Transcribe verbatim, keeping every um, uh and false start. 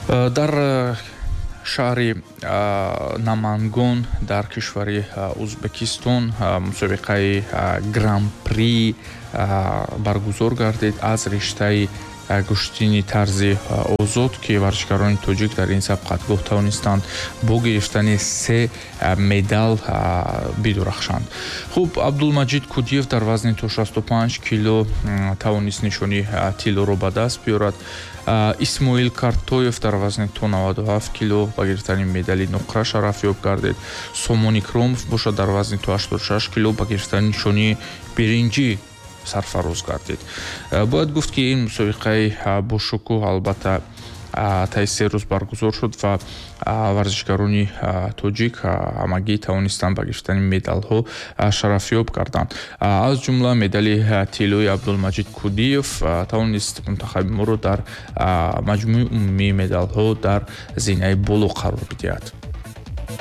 дар шаҳри Намангон дар кишвари Узбекистон мусобиқаи Гран-при баргузор гардид аз риштаи гӯштини тарзи озод ки варзишгарони тоҷик дар ин сабқатгоҳ тавонистанд бо гирифтани се медал бидурахшанд. Хуб, Абдулмаҷид Кудиев дар вазни то шасту панҷ кило тавонист нишони тиллоро ба даст биёрад. Исмоил Картоев дар вазни то наваду ҳафт кило ба гирифтани медали нуқра шарафёб гардид. Сомон Икромов бошад дар вазни то ҳаштоду шаш кило ба гирифтани нишони биринҷи сарфароз гардид. Бояд гуфт ки ин мусобиқаи бошукӯҳ албатта таи се рӯз баргузор шуд ва варзишгарони тоҷик ҳамагӣ тавонистанд ба гирифтани медалҳо шарафёб гарданд. Аз ҷумла медали тиллои Абдулмаҷид Кудиев тавонист мунтахаби моро дар маҷмӯи умумии медалҳо дар зинаи боло қарор бидиҳад.